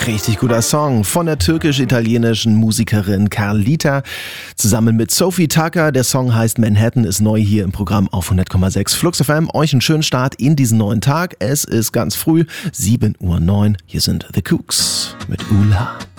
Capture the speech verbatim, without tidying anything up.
Richtig guter Song von der türkisch-italienischen Musikerin Carlita zusammen mit Sophie Tucker. Der Song heißt Manhattan, ist neu hier im Programm auf hundert Komma sechs Flux F M. Euch einen schönen Start in diesen neuen Tag. Es ist ganz früh, sieben Uhr neun. Hier sind The Kooks mit Ula.